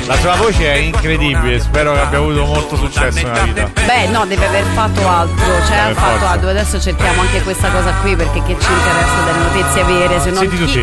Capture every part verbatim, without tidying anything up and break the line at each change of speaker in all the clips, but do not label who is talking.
La sua voce è incredibile, spero che abbia avuto molto successo nella vita.
Beh, no, deve aver fatto altro, cioè ha fatto
forza.
altro. Adesso cerchiamo anche questa cosa qui perché che ci interessa delle notizie vere, se non
Senti
chi...
tutti.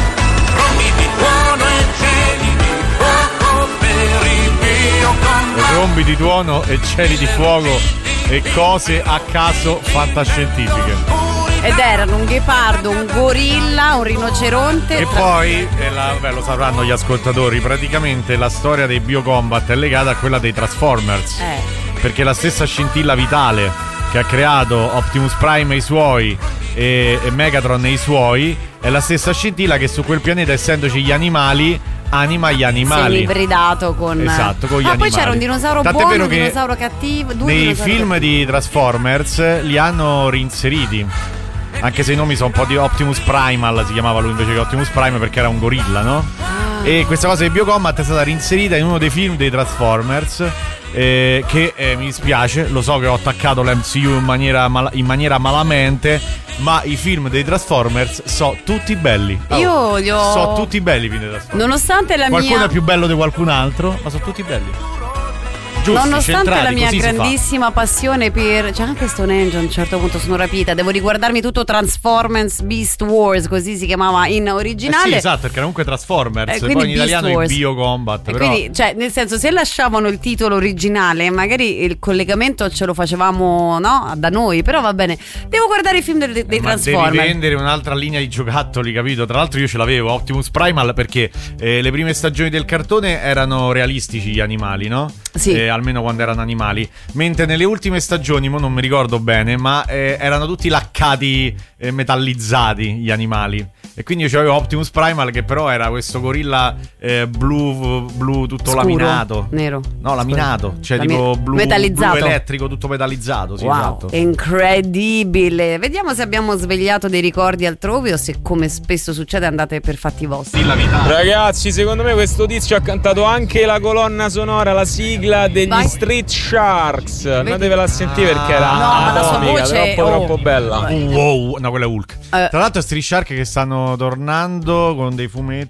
Rombi di tuono e cieli di fuoco e cose a caso fantascientifiche.
Ed erano un ghepardo, un gorilla, un rinoceronte.
E poi, eh, la, beh, lo sapranno gli ascoltatori, praticamente la storia dei Biocombat è legata a quella dei Transformers.
Eh.
Perché la stessa scintilla vitale che ha creato Optimus Prime e i suoi e, e Megatron e i suoi è la stessa scintilla che su quel pianeta, essendoci gli animali, anima gli animali.
Sì, ibridato con...
Esatto, con gli
ah,
animali.
poi c'era un dinosauro
Tant'è
buono,
vero
un
che
dinosauro cattivo. Due
nei
dinosauri
film
cattivi.
di Transformers li hanno reinseriti. Anche se i nomi sono un po' di Optimus Primal, si chiamava lui invece che Optimus Prime perché era un gorilla, no? Ah. E questa cosa di Biocombat è stata reinserita in uno dei film dei Transformers. Eh, che eh, mi dispiace, lo so che ho attaccato l'M C U in maniera, mal- in maniera malamente, ma i film dei Transformers sono tutti belli. Oh,
Io li ho...
sono tutti belli i film dei Transformers.
Nonostante la
Qualcuno
mia...
è più bello di qualcun altro, ma sono tutti belli. Giusti,
Nonostante
centrali,
la mia
così si fa.
grandissima passione per... C'è anche Stonehenge, a un certo punto sono rapita. Devo riguardarmi tutto Transformers Beast Wars, così si chiamava in originale.
Eh sì, esatto, perché comunque Transformers,
Eh,
poi in
quindi
italiano
Beast
è
Wars.
Biocombat.
E
Però
quindi, cioè, nel senso, se lasciavano il titolo originale, magari il collegamento ce lo facevamo, no? Da noi, però va bene. Devo guardare i film dei, dei
ma
Transformers.
devi vendere un'altra linea di giocattoli, capito? Tra l'altro io ce l'avevo, Optimus Primal, perché eh, le prime stagioni del cartone erano realistici gli animali, no?
Sì.
Eh, almeno quando erano animali. Mentre nelle ultime stagioni, mo non mi ricordo bene, ma eh, erano tutti laccati, eh, metallizzati gli animali. E quindi io c'avevo Optimus Primal, che però era questo gorilla eh, blu, blu tutto
Scuro,
laminato.
nero.
No, laminato, cioè
Lami-
tipo blu,
metallizzato.
blu elettrico, tutto metallizzato. Sì,
Wow,
esatto.
incredibile. Vediamo se abbiamo svegliato dei ricordi altrove o se, come spesso succede, andate per fatti vostri.
Ragazzi, secondo me questo tizio ha cantato anche la colonna sonora, la sigla degli
Vai.
Street Sharks. Andatevela a sentire perché era
No, ma la sua
atomica,
voce-
troppo
oh.
troppo bella.
Wow, no, quella è Hulk.
Eh.
Tra l'altro Street Shark che stanno tornando con dei fumetti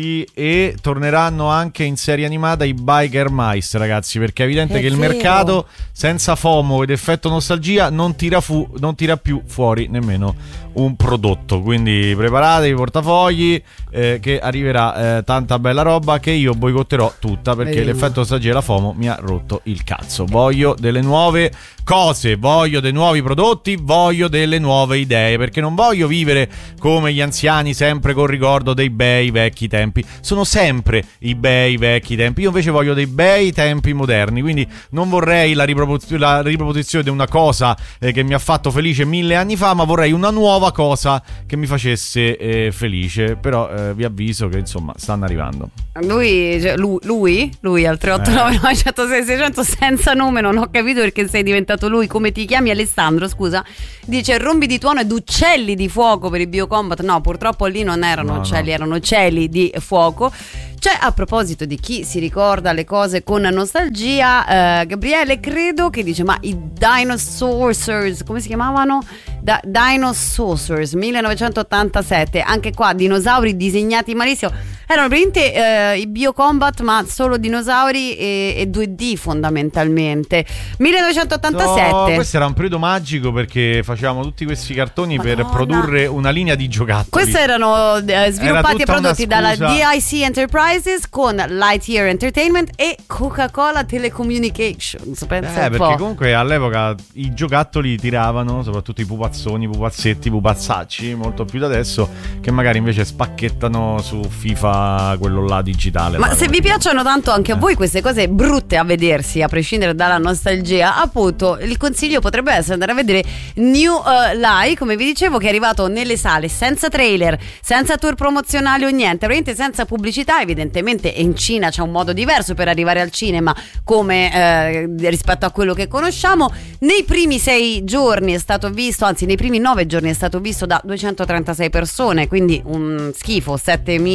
e torneranno anche in serie animata i Biker Mice, ragazzi, perché è evidente
È
che il
vero.
mercato senza FOMO ed effetto nostalgia non tira, fu- non tira più fuori nemmeno un prodotto, quindi preparatevi i portafogli eh, che arriverà eh, tanta bella roba che io boicotterò tutta perché
Vediamo.
l'effetto nostalgia e la FOMO mi ha rotto il cazzo. Voglio delle nuove cose, voglio dei nuovi prodotti, voglio delle nuove idee, perché non voglio vivere come gli anziani sempre col ricordo dei bei vecchi tempi. Sono sempre i bei vecchi tempi, io invece voglio dei bei tempi moderni, quindi non vorrei la, ripropos- la riproposizione di una cosa eh, che mi ha fatto felice mille anni fa, ma vorrei una nuova cosa che mi facesse eh, felice. Però eh, vi avviso che insomma stanno arrivando.
Lui, cioè, lui, lui, lui al tre otto nove nove uno zero sei sei zero zero senza nome, non ho capito perché sei diventato lui. Come ti chiami? Alessandro, scusa. Dice rombi di tuono ed uccelli di fuoco per i Biocombat. No, purtroppo lì non erano
No,
uccelli,
no.
erano cieli di fuoco. Cioè, a proposito di chi si ricorda le cose con nostalgia, eh, Gabriele credo che dice: ma i Dinosaurs, come si chiamavano? Da- Dinosaurs millenovecentottantasette, anche qua dinosauri disegnati malissimo. Erano praticamente eh, i Biocombat, ma solo dinosauri e, e due D fondamentalmente. millenovecentottantasette.
No, questo era un periodo magico perché facevamo tutti questi cartoni per
Madonna.
produrre una linea di giocattoli.
Questi erano eh, sviluppati e
tutta una
prodotti dalla
scusa.
D I C Enterprises con Lightyear Entertainment e Coca-Cola Telecommunications. Pensa
Eh,
un
perché
po'.
comunque all'epoca i giocattoli tiravano, soprattutto i pupazzoni, i pupazzetti, i pupazzacci, molto più da adesso, che magari invece spacchettano su FIFA, quello là digitale.
Ma
là,
se
come-
vi piacciono tanto anche a voi queste cose brutte a vedersi, a prescindere dalla nostalgia, appunto il consiglio potrebbe essere andare a vedere New uh, Lie, come vi dicevo, che è arrivato nelle sale senza trailer, senza tour promozionali o niente, veramente senza pubblicità. Evidentemente in Cina c'è un modo diverso per arrivare al cinema come eh, rispetto a quello che conosciamo. Nei primi sei giorni è stato visto, anzi nei primi nove giorni è stato visto da duecentotrentasei persone, quindi un schifo, settemila e poco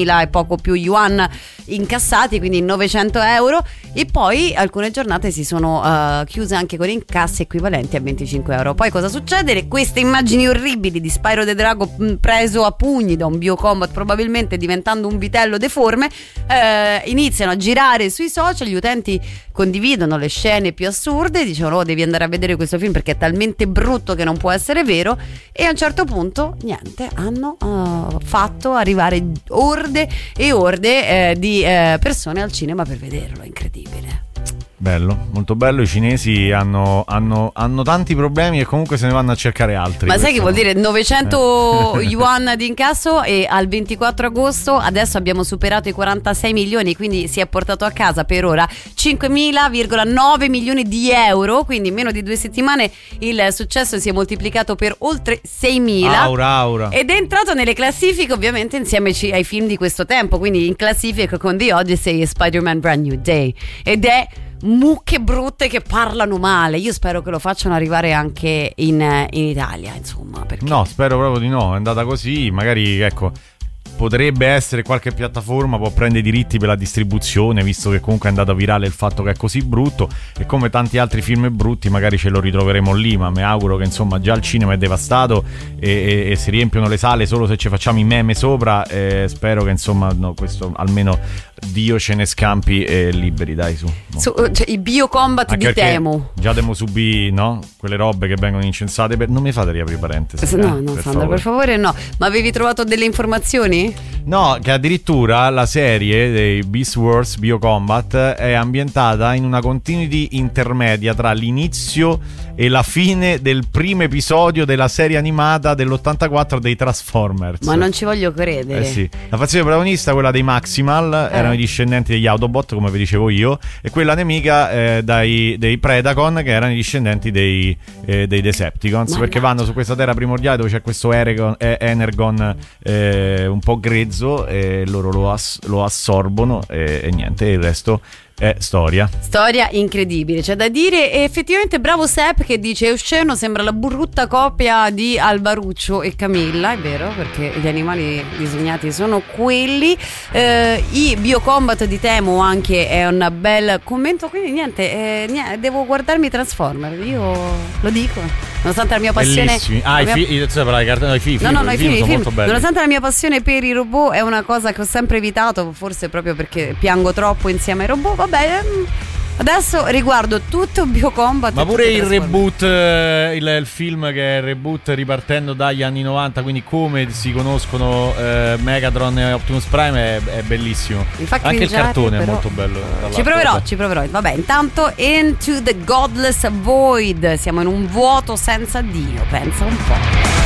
drago più yuan incassati, quindi novecento euro, e poi alcune giornate si sono uh, chiuse anche con incassi equivalenti a venticinque euro. Poi cosa succede? Queste immagini orribili di Spyro the Drago mh, preso a pugni da un biocombat, probabilmente diventando un vitello deforme, eh, iniziano a girare sui social, gli utenti condividono le scene più assurde, dicono oh, devi andare a vedere questo film perché è talmente brutto che non può essere vero, e a un certo punto niente, hanno uh, fatto arrivare orde e orde eh, di eh, persone al cinema per vederlo. Incredibile.
Bello, molto bello. I cinesi hanno, hanno, hanno tanti problemi e comunque se ne vanno a cercare altri.
Ma sai che vuol
no?
dire novecento eh. yuan di incasso, e al ventiquattro agosto adesso abbiamo superato i quarantasei milioni, quindi si è portato a casa per ora cinquemila virgola nove milioni di euro, quindi in meno di due settimane il successo si è moltiplicato per oltre seimila.
Aura, aura.
Ed è entrato nelle classifiche ovviamente insieme ai film di questo tempo, quindi in classifica con The Odyssey e Spider-Man Brand New Day, ed è mucche brutte che parlano male. Io spero che lo facciano arrivare anche in, in Italia, insomma, perché...
No, spero proprio di no. È andata così, magari ecco, potrebbe essere qualche piattaforma può prendere i diritti per la distribuzione, visto che comunque è andato virale il fatto che è così brutto, e come tanti altri film brutti magari ce lo ritroveremo lì, ma mi auguro che insomma già il cinema è devastato e, e, e si riempiono le sale solo se ci facciamo i meme sopra, e spero che insomma no, questo almeno Dio ce ne scampi e liberi, dai, su, no.
su cioè, i biocombat
Anche
di Temu
già devo subire, no? Quelle robe che vengono incensate per... Non mi fate riaprire parentesi,
no,
eh,
no,
per
Sandra,
favore.
per favore, no. Ma avevi trovato delle informazioni?
No, che addirittura la serie dei Beast Wars Biocombat è ambientata in una continuity intermedia tra l'inizio e la fine del primo episodio della serie animata dell'ottantaquattro dei Transformers.
Ma non ci voglio credere.
Eh sì. La fazione protagonista, quella dei Maximal,
eh.
erano i discendenti degli Autobot, come vi dicevo io, e quella nemica eh, dai, dei Predacon, che erano i discendenti dei, eh, dei Decepticons. Ma perché no. vanno su questa terra primordiale dove c'è questo Eregon, eh, Energon eh, un po' grezzo, e loro lo, ass- lo assorbono e, e niente, il resto è storia.
Storia incredibile, c'è da dire. E effettivamente bravo Sepp che dice osceno, sembra la brutta copia di Albaruccio e Camilla. È vero, perché gli animali disegnati sono quelli. eh, I biocombat di Temu anche è un bel commento, quindi niente, eh, niente, devo guardarmi Transformer, io lo dico, nonostante la mia passione.
Bellissimi. Ah,
mia...
i fi- cioè, i cartoni, i film,
no no no i film,
film,
i film.
molto belli.
Nonostante la mia passione per i robot, è una cosa che ho sempre evitato, forse proprio perché piango troppo insieme ai robot. Vabbè, adesso riguardo tutto Biocombat.
Ma pure il reboot, eh, il, il film che è il reboot ripartendo dagli anni novanta, quindi come si conoscono eh, Megatron e Optimus Prime, è, è bellissimo. Anche il cartone però è molto bello.
Ci proverò, ci proverò. Vabbè, intanto Into the Godless Void. Siamo in un vuoto senza Dio, pensa un po'.